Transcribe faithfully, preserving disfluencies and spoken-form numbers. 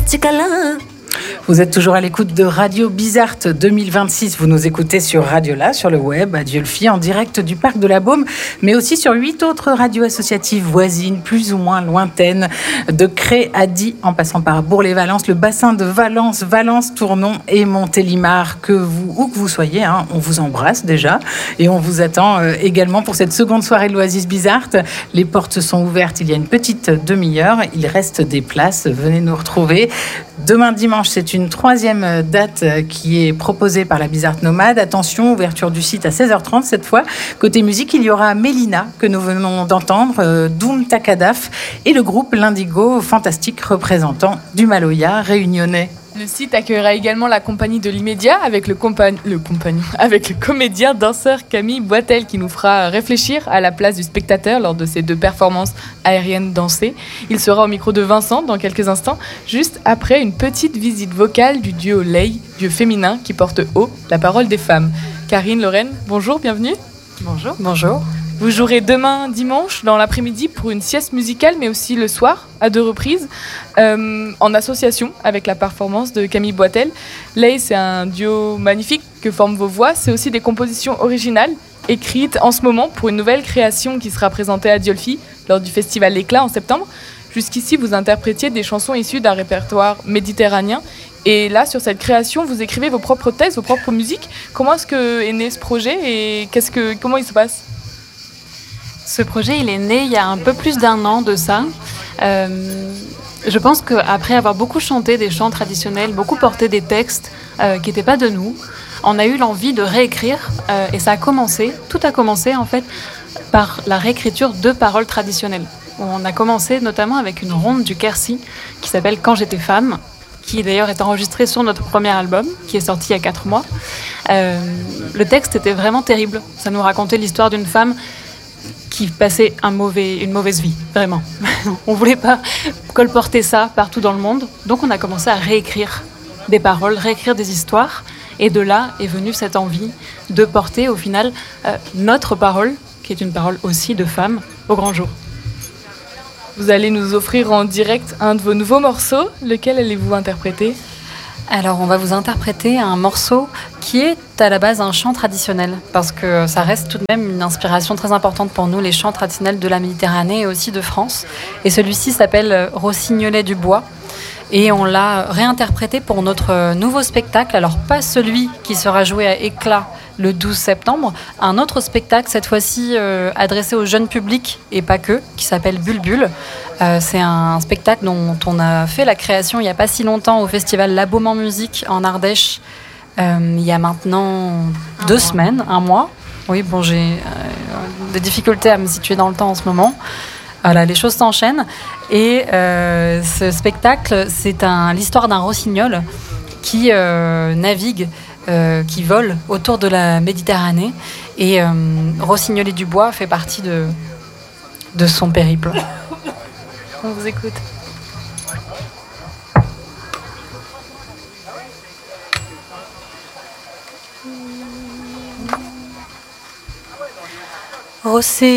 Vous êtes toujours à l'écoute de Radio Bizarte deux mille vingt-six. Vous nous écoutez sur Radiola, sur le web, à Dieulefit, en direct du Parc de la Baume, mais aussi sur huit autres radios associatives voisines, plus ou moins lointaines, de Cré à Die, en passant par Bourg-les-Valences, le bassin de Valence, Valence, Tournon et Montélimar. Que vous, où que vous soyez, hein, on vous embrasse déjà et on vous attend euh, également pour cette seconde soirée de l'Oasis Bizarte. Les portes sont ouvertes il y a une petite demi-heure. Il reste des places. Venez nous retrouver. Demain dimanche, c'est une troisième date qui est proposée par la Bizarte Nomade. Attention, ouverture du site à seize heures trente cette fois. Côté musique, il y aura Mélina, que nous venons d'entendre, euh, Doum Takadaf et le groupe L'Indigo, fantastique représentant du Maloya réunionnais. Le site accueillera également la compagnie de l'immédiat avec le, compa- le compagnon, avec le comédien danseur Camille Boitel qui nous fera réfléchir à la place du spectateur lors de ces deux performances aériennes dansées. Il sera au micro de Vincent dans quelques instants, juste après une petite visite vocale du duo Lay, duo féminin qui porte haut la parole des femmes. Karine, Lorraine, bonjour, bienvenue. Bonjour. Bonjour. Vous jouerez demain dimanche dans l'après-midi pour une sieste musicale, mais aussi le soir, à deux reprises, euh, en association avec la performance de Camille Boitel. Lay, c'est un duo magnifique que forment vos voix. C'est aussi des compositions originales, écrites en ce moment pour une nouvelle création qui sera présentée à Dieulefit lors du festival L'Éclat en septembre. Jusqu'ici, vous interprétiez des chansons issues d'un répertoire méditerranéen. Et là, sur cette création, vous écrivez vos propres textes, vos propres musiques. Comment est-ce que est né ce projet et qu'est-ce que, comment il se passe ? Ce projet, il est né il y a un peu plus d'un an de ça. Euh, je pense qu'après avoir beaucoup chanté des chants traditionnels, beaucoup porté des textes euh, qui n'étaient pas de nous, on a eu l'envie de réécrire. Euh, et ça a commencé, tout a commencé en fait, par la réécriture de paroles traditionnelles. On a commencé notamment avec une ronde du Quercy qui s'appelle « Quand j'étais femme », qui d'ailleurs est enregistrée sur notre premier album, qui est sorti il y a quatre mois. Euh, le texte était vraiment terrible. Ça nous racontait l'histoire d'une femme qui passait un mauvais, une mauvaise vie, vraiment. On ne voulait pas colporter ça partout dans le monde, donc on a commencé à réécrire des paroles, réécrire des histoires, et de là est venue cette envie de porter au final euh, notre parole, qui est une parole aussi de femme, au grand jour. Vous allez nous offrir en direct un de vos nouveaux morceaux, lequel allez-vous interpréter ? Alors, on va vous interpréter un morceau qui est à la base un chant traditionnel, parce que ça reste tout de même une inspiration très importante pour nous, les chants traditionnels de la Méditerranée et aussi de France. Et celui-ci s'appelle Rossignolet du bois. Et on l'a réinterprété pour notre nouveau spectacle. Alors, pas celui qui sera joué à Éclat le douze septembre, un autre spectacle, cette fois-ci euh, adressé au jeune public et pas que, qui s'appelle Bulbul. Euh, c'est un spectacle dont on a fait la création il n'y a pas si longtemps au festival La Baume en musique en Ardèche, euh, il y a maintenant deux un semaines, mois. un mois. Oui, bon, j'ai euh, des difficultés à me situer dans le temps en ce moment. Voilà, les choses s'enchaînent. Et euh, ce spectacle, c'est un, l'histoire d'un rossignol qui euh, navigue, euh, qui vole autour de la Méditerranée. Et euh, Rossignolet du bois fait partie de, de son périple. On vous écoute. Rossignolet